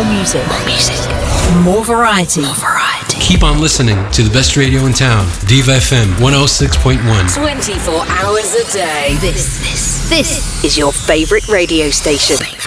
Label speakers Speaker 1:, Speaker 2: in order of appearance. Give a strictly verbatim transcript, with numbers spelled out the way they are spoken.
Speaker 1: More music. More music. More variety. More variety.
Speaker 2: Keep on listening to the best radio in town. Diva F M one oh six point one.
Speaker 1: twenty-four hours a day. This, this, this is your favorite radio station.